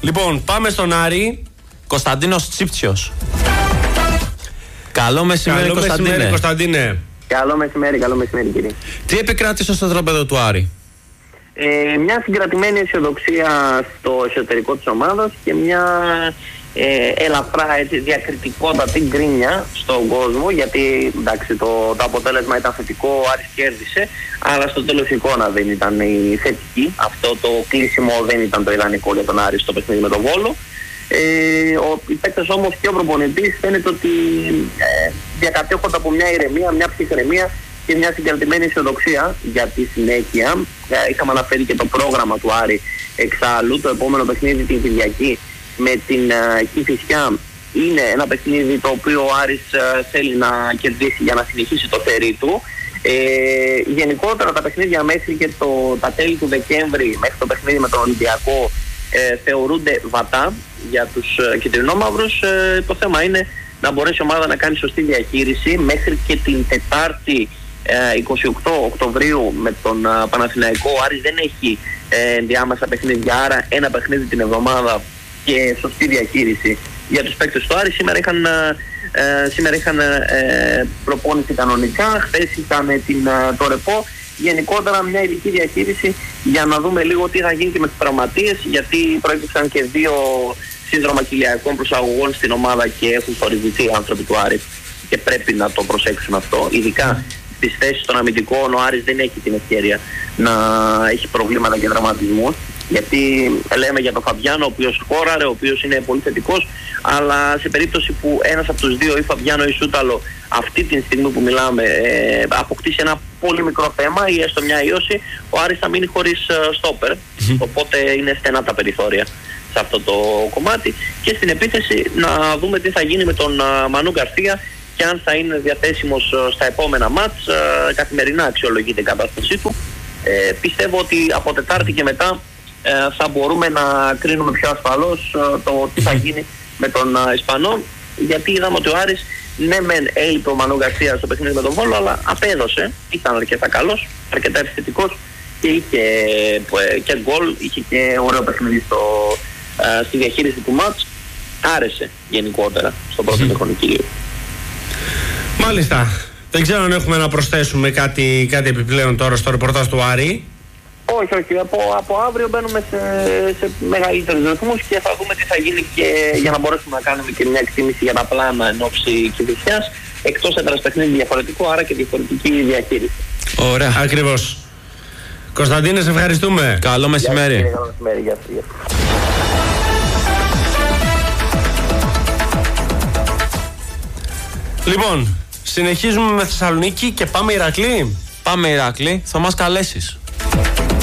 Λοιπόν, πάμε στον Άρη. Κωνσταντίνος Τσίπτσιος. Καλό μεσημέρι, Κωνσταντίνε. Καλό μεσημέρι, κύριε. Τι επικράτησε στο τραπέζο του Άρη? Μια συγκρατημένη αισιοδοξία στο εσωτερικό της ομάδας και μια ελαφρά διακριτικότατη γκρίνια στον κόσμο, γιατί εντάξει, το αποτέλεσμα ήταν θετικό, ο Άρης κέρδισε, αλλά στο τέλος η εικόνα δεν ήταν η θετική. Αυτό το κλείσιμο δεν ήταν το ιδανικό για τον Άρη στο παιχνίδι με τον Βόλο. Οι παίκτες όμως και ο προπονητής φαίνεται ότι διακατέχονται από μια ηρεμία, μια ψυχραιμία και μια συγκρατημένη αισιοδοξία για τη συνέχεια. Είχαμε αναφέρει και το πρόγραμμα του Άρη εξάλλου. Το επόμενο παιχνίδι την Κυριακή με την Κηφισιά είναι ένα παιχνίδι το οποίο ο Άρης θέλει να κερδίσει για να συνεχίσει το θερί του. Γενικότερα τα παιχνίδια μέχρι και τα τέλη του Δεκέμβρη, μέχρι το παιχνίδι με τον Ολυμπιακό, θεωρούνται βατά για τους κυτρινόμαυρους. Το θέμα είναι να μπορέσει η ομάδα να κάνει σωστή διαχείριση μέχρι και την Τετάρτη 28 Οκτωβρίου με τον Παναθηναϊκό. Ο Άρης δεν έχει διάμεσα παιχνίδια, άρα ένα παιχνίδι την εβδομάδα και σωστή διαχείριση για τους παίκτες του Άρη. Σήμερα είχαν προπόνηση κανονικά, χθες είχαν το ρεπό. Γενικότερα μια ειδική διαχείριση για να δούμε λίγο τι θα γίνει και με τις τραυματίες, γιατί προέκυψαν και 2 σύνδρομα κοιλιακών προσαγωγών στην ομάδα και έχουν θορυβηθεί οι άνθρωποι του Άρη και πρέπει να το προσέξουν αυτό. Ειδικά στις θέσεις των αμυντικών ο Άρης δεν έχει την ευκαιρία να έχει προβλήματα και τραυματισμούς, γιατί λέμε για τον Φαβιάνο ο οποίος σκόραρε, ο οποίος είναι πολύ θετικός, αλλά σε περίπτωση που ένας από τους δύο, ή Φαβιάνο ή Σούταλο, αυτή τη στιγμή που μιλάμε αποκτήσει ένα πολύ μικρό θέμα ή έστω μια ίωση, ο Άρης θα μείνει χωρίς στόπερ. Οπότε είναι στενά τα περιθώρια σε αυτό το κομμάτι. Και στην επίθεση να δούμε τι θα γίνει με τον Μανού Γκαρσία και αν θα είναι διαθέσιμος στα επόμενα μάτς. Καθημερινά αξιολογείται η κατάστασή του. Πιστεύω ότι από Τετάρτη και μετά θα μπορούμε να κρίνουμε πιο ασφαλώς το τι θα γίνει με τον Ισπανό, γιατί είδαμε ότι ο Άρης ναι μεν έλειπε ο Μανού Γκαρσία στο παιχνίδι με τον Βόλο, αλλά απέδωσε, ήταν αρκετά καλός, αρκετά επιθετικός και είχε και γκολ, είχε και ωραίο παιχνίδι στη διαχείριση του μάτς. Άρεσε γενικότερα στον πρώτο τεχνική. Μάλιστα. Δεν ξέρω αν έχουμε να προσθέσουμε κάτι επιπλέον τώρα στο ρεπορτάζ του Άρη. Όχι. Από αύριο μπαίνουμε σε μεγαλύτερους ρυθμούς και θα δούμε τι θα γίνει και για να μπορέσουμε να κάνουμε και μια εκτίμηση για τα πλάνα εν ώψη Κηφισιάς. Εκτός έδρας παιχνίδι διαφορετικό, άρα και διαφορετική διαχείριση. Ωραία. Ακριβώς. Κωνσταντίνε, σε ευχαριστούμε. Καλό μεσημέρι. Καλό μεσημέρι. Γεια σας. Λοιπόν, συνεχίζουμε με Θεσσαλονίκη και πάμε Ηρακλή. Πάμε Ηρακλή, θα μας καλέσεις.